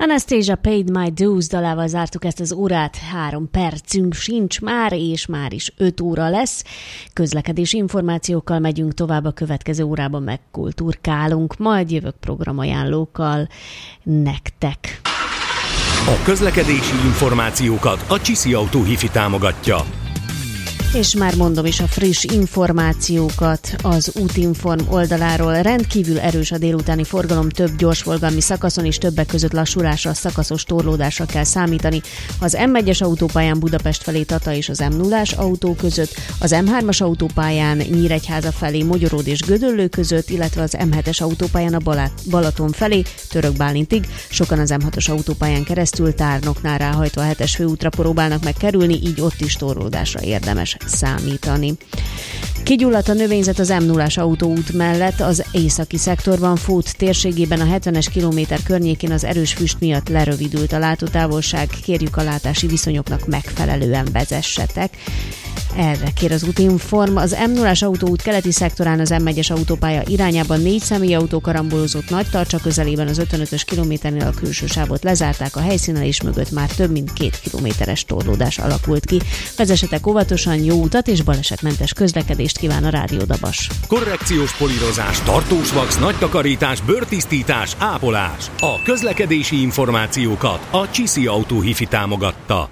Anastasia Paid My Dues dalával zártuk ezt az órát, 3 percünk sincs már, és már is 5 óra lesz. Közlekedési információkkal megyünk tovább, a következő órában megkulturkálunk, majd jövök programajánlókkal nektek. A közlekedési információkat a Csiszi Autó Hifi támogatja. És már mondom is a friss információkat az Útinform oldaláról. Rendkívül erős a délutáni forgalom, több gyorsforgalmi szakaszon is, többek között lassulásra, szakaszos torlódásra kell számítani. Az M1-es autópályán Budapest felé Tata és az M0-ás autó között, az M3-as autópályán Nyíregyháza felé Mogyoród és Gödöllő között, illetve az M7-es autópályán a Balaton felé Török Bálintig. Sokan az M6-os autópályán keresztül Tárnoknál ráhajtva a 7-es főútra próbálnak megkerülni, így ott is torlódásra érdemes számítani. Kigyulladt a növényzet az M0-ás autóút mellett az északi szektorban, Fót térségében a 70-es kilométer környékén az erős füst miatt lerövidült a látótávolság. Kérjük, a látási viszonyoknak megfelelően vezessetek. Erre kér az Útinform. Az M0-ás autóút keleti szektorán az M1-es autópálya irányában 4 személyautó karambolozott Nagytarcsa közelében, az 55-ös kilométernél a külső sávot lezárták, a helyszínelés mögött már több mint 2 kilométeres torlódás alakult ki. Vezessetek óvatosan, jó utat és balesetmentes közlekedést kíván a Rádió Dabas. Korrekciós polírozás, tartós vax, nagy takarítás, bőrtisztítás, ápolás. A közlekedési információkat a Csiszi Autó Hifi támogatta.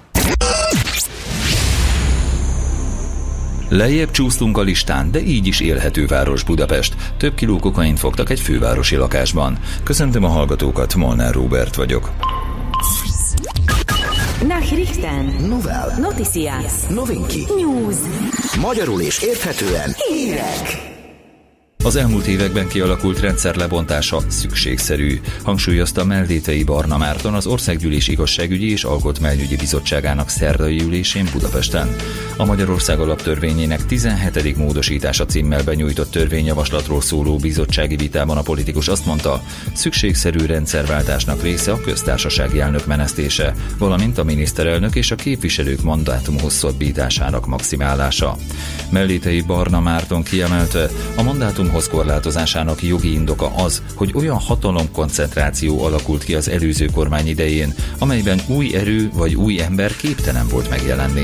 Lejjebb csúsztunk a listán, de így is élhető város Budapest. Több kiló kokaint fogtak egy fővárosi lakásban. Köszöntöm a hallgatókat, Molnár Róbert vagyok. Nachrichten. Novel. Noticias. Novinki. News. Magyarul és érthetően Hírek. Az elmúlt években kialakult rendszer lebontása szükségszerű, hangsúlyozta Mellétei Barna Márton az Országgyűlés Igazságügyi és Alkotmányügyi Bizottságának szerdai ülésén Budapesten. A Magyarország Alaptörvényének 17. módosítása címmel benyújtott törvényjavaslatról szóló bizottsági vitában a politikus azt mondta, szükségszerű rendszerváltásnak része a köztársasági elnök menesztése, valamint a miniszterelnök és a képviselők mandátum hosszabbításának maximálása. Mellétei Barna Márton kiemelte, a mandátum korlátozásának jogi indoka az, hogy olyan hatalomkoncentráció alakult ki az előző kormány idején, amelyben új erő vagy új ember képtelen volt megjelenni.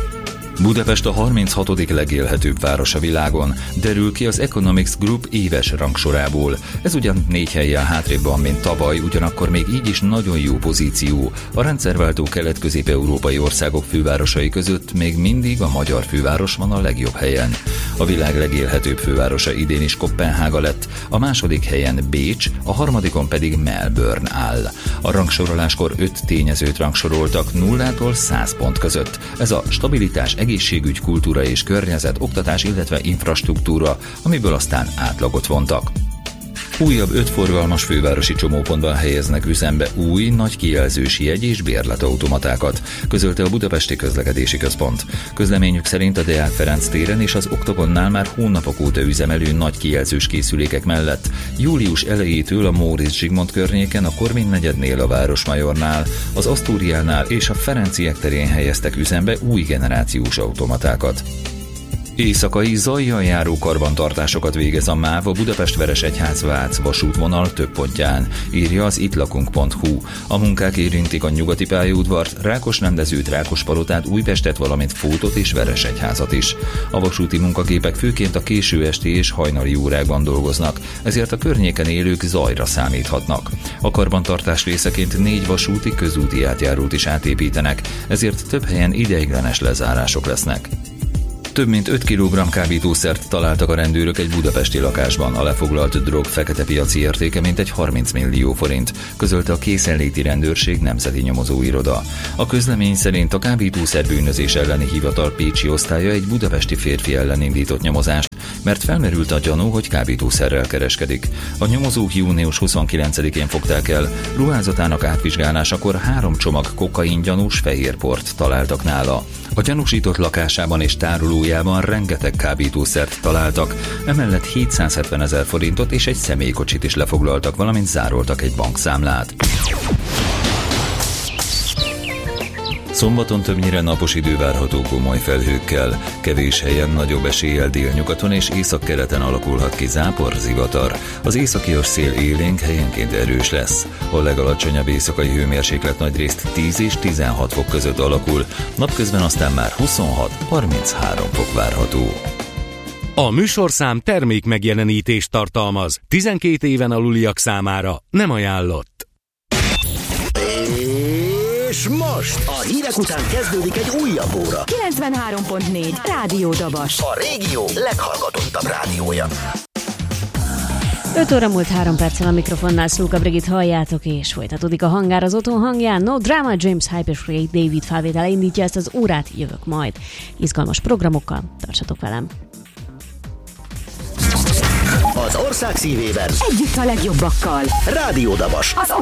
Budapest a 36. legélhetőbb város a világon, derül ki az Economics Group éves rangsorából. Ez ugyan 4 hellyel hátrébb van, mint tavaly, ugyanakkor még így is nagyon jó pozíció. A rendszerváltó kelet-közép-európai országok fővárosai között még mindig a magyar főváros van a legjobb helyen. A világ legélhetőbb fővárosa idén is Koppenhága lett, a második helyen Bécs, a harmadikon pedig Melbourne áll. A rangsoroláskor 5 tényezőt rangsoroltak 0-tól 100 pont között. Ez a stabilitás, egészségügy, kultúra és környezet, oktatás, illetve infrastruktúra, amiből aztán átlagot vontak. Újabb 5 forgalmas fővárosi csomópontban helyeznek üzembe új, nagy kijelzős jegy- és bérletautomatákat, közölte a Budapesti Közlekedési Központ. Közleményük szerint a Deák Ferenc téren és az Oktogonnál már hónapok óta üzemelő nagy kijelzős készülékek mellett július elejétől a Móricz Zsigmond környéken, a Korvin negyednél, a Városmajornál, az Asztóriánál és a Ferenciek terén helyeztek üzembe új generációs automatákat. Éjszakai zajjal járó karbantartásokat végez a MÁV a Budapest-Veresegyház-Vác vasútvonal több pontján, írja az itlakunk.hu. A munkák érintik a nyugati pályaudvart, Rákosrendezőt, Rákospalotát, Újpestet, valamint Fótot és Veresegyházat is. A vasúti munkagépek főként a késő esti és hajnali órákban dolgoznak, ezért a környéken élők zajra számíthatnak. A karbantartás részeként 4 vasúti közúti átjárót is átépítenek, ezért több helyen ideiglenes lezárások lesznek. Több mint 5 kg kábítószert találtak a rendőrök egy budapesti lakásban. A lefoglalt drog fekete piaci értéke mintegy 30 millió forint, közölte a Készenléti Rendőrség Nemzeti Nyomozóiroda. A közlemény szerint a kábítószerbűnözés elleni hivatal pécsi osztálya egy budapesti férfi ellen indított nyomozást, mert felmerült a gyanú, hogy kábítószerrel kereskedik. A nyomozók június 29-én fogták el, ruházatának átvizsgálásakor 3 csomag kokain gyanús fehérport találtak nála. A gyanúsított lakásában és tárolójában rengeteg kábítószert találtak, emellett 770 000 forintot és egy személykocsit is lefoglaltak, valamint zároltak egy bankszámlát. Szombaton többnyire napos idő várható komoly felhőkkel, kevés helyen nagyobb eséllyel délnyugaton és északkeleten alakulhat ki zápor, zivatar. Az északi szél élénk, helyenként erős lesz. A legalacsonyabb éjszakai hőmérséklet nagyrészt 10 és 16 fok között alakul, napközben aztán már 26-33 fok várható. A műsorszám termék megjelenítést tartalmaz. 12 éven aluliak számára nem ajánlott. És most a hírek után kezdődik egy újabb óra. 93.4 Rádió Dabas. A régió leghallgatottabb rádiója. 5 óra múlt 3 perccel a mikrofonnál Szlóka Brigit halljátok, és folytatódik a hangár az otthon hangján. No Drama, James Hyper David felvétele indítja ezt az órát, jövök majd izgalmas programokkal, tartsatok velem. Az ország szívében Együtt a legjobbakkal. Rádió Dabas.